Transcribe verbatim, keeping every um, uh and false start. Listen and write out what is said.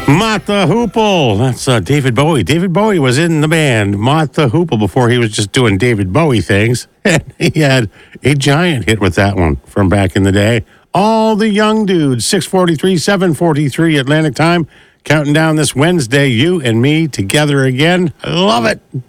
Mott the Hoople. That's uh, David Bowie. David Bowie was in the band Mott the Hoople before he was just doing David Bowie things. And he had a giant hit with that one from back in the day. All the young dudes, six forty-three, seven forty-three Atlantic time, counting down this Wednesday, you and me together again. I love it.